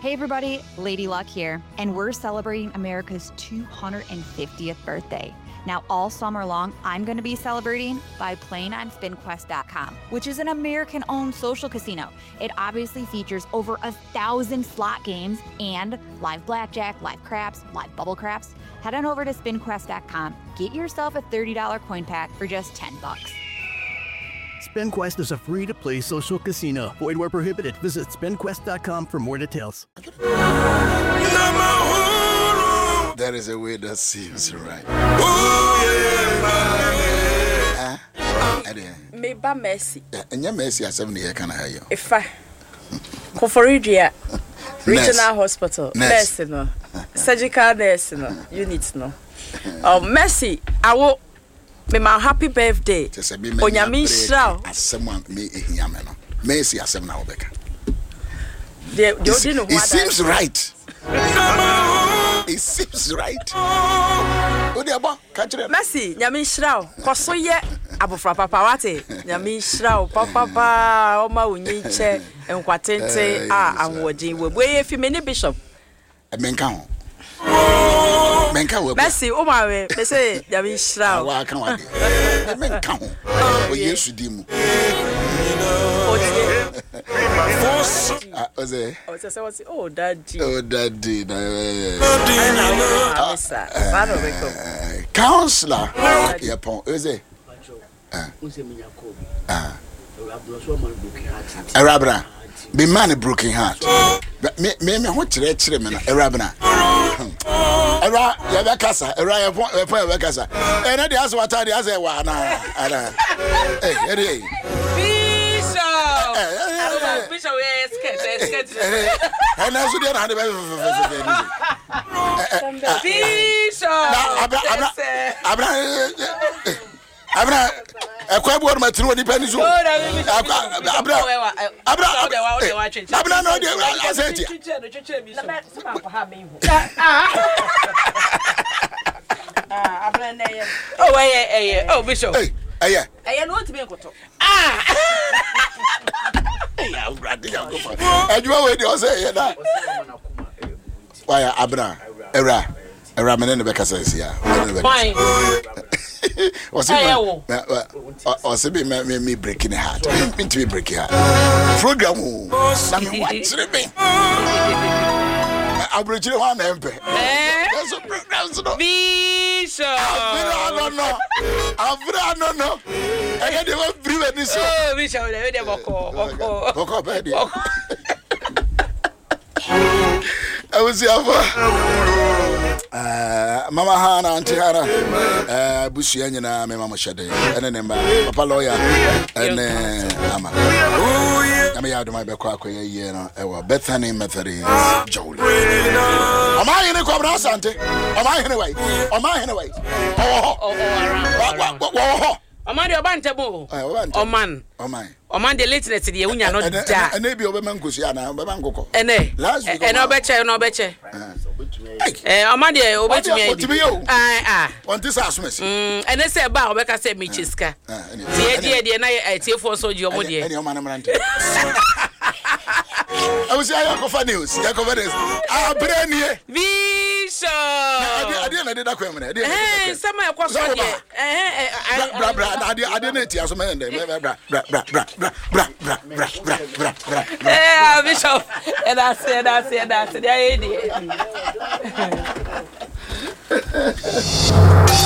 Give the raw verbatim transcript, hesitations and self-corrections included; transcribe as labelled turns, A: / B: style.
A: Hey everybody, Lady Luck here, and we're celebrating America's two hundred fiftieth birthday. Now, all summer long, I'm going to be celebrating by playing on spin quest dot com, which is an American-owned social casino. It obviously features over a thousand slot games and live blackjack, live craps, live bubble craps. Head on over to spin quest dot com, get yourself a thirty dollars coin pack for just ten bucks.
B: SpinQuest is a free-to-play social casino. Void where prohibited. Visit spin quest dot com for more details.
C: That is a way that seems right.
D: Me ba Mercy.
C: And your Mercy has seven years. Can I hear you?
D: If I Koforidia Regional Hospital, nurse no, surgical nurse no, unit no. Oh, Mercy, I will. Me my happy birthday. Onyame Israel.
C: As someone me ehiame no. Mercy as someone na obeka.
D: The the
C: It seems right. It seems right. Odiabo, catch it.
D: Mercy, Nyame Israel. Koso ye abofra papa wate. Nyame Israel papa pa o ma onyi che enkwatente a anwodin we boye fi me ni bishop.
C: Menka ho. Menka we.
D: Mercy, o ma we, me say Nyame Israel.
C: Wa kan wa de. Menka ho. O Yesu di mu. Ah, Oze.
D: Oh, so say what? Oh, daddy.
C: Oh, daddy. Counselor. Yapon. Oze. Ah. Ah. Arabra. Be man broken heart. Me me me ho kire kire me na Arabra. Era ya be kasa, era ya pon ya pon ya kasa. E na dey aso wata dey aso wa na. Ara. Eh, eh dey.
D: Bishop we skate skate.
C: And na so dey na dey be.
D: Bishop.
C: Abra abra abra abra ekwa bo ma tinu odi pani so. Abra abra abra abra no dey aseti.
D: Ah, abra na ye. Oh, eh eh oh Bishop.
C: Hey, eh
D: eh no ti be nkoto.
C: Ah. Hey, I'm ready to go for. Adwa we dey say here na. Why abra era era me ne be kasa sia.
D: Fine.
C: Was it or say me me breaking heart. Me to be breaking heart. Program o. Na me watch me. Abrochire one na empe.
D: Eh?
C: That's a program so.
D: Bishop.
C: I don't know. I don't know. I get the one free when this.
D: Oh, Bishop, we dey boko boko.
C: Boko bedi. I was here. Uh, Mama Hana, Auntie Hana, uh, Bushi Anyana, my Mama Shade, and then Papa Lawyer, and then Ama. I may have my back, you know, Bethany Methodist, Jolie. Am I in a cobra, Sante? Am I anyway? Am I anyway? Oh, oh, oh, oh.
D: Amadi obantebo. Oman.
C: Oman.
D: Oman the lateness the unya no da.
C: And maybe obeman kusia na obeman goko.
D: Ene. E no beche no beche. Eh Amadi obetumi adi. Ah ah.
C: On this asmesi.
D: Mm ene se ba obeka se mi chiska. Tie die die na tie for so ji omo die.
C: Ene o manamrante. I was here for news. Ya cover this. Ah branie.
D: Bishop.
C: Ade na de da kwem na.
D: Eh sama e kwaso die. Eh eh
C: bra bra ade ade na tia so me ndem bra bra bra bra bra bra bra bra bra bra bra.
D: Eh Bishop. E da se da se da se. Ya e die.